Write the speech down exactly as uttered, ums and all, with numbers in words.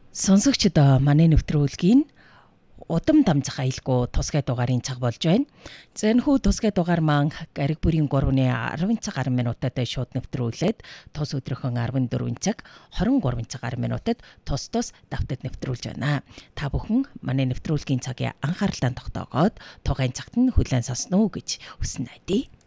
Сонсогчдоо манай нэвтрүүлгийн удам дамжих аюулгүй тусгай дугаарын цаг болж байна. За энэхүү тусгай дугаар маань гариг бүрийн гурвны арван цаг гаруй минутад шууд нэвтрүүлээд тус өдрийнхөө арван дөрвөн цаг хорин гурван цаг гаруй минутад тус тус давтад нэвтрүүлж байна. Та бүхэн манай нэвтрүүлгийн цагийн анхааралтай тогтоогоод тугайн цагт нь хүлээн сонсно уу гэж хүснэ найдаа.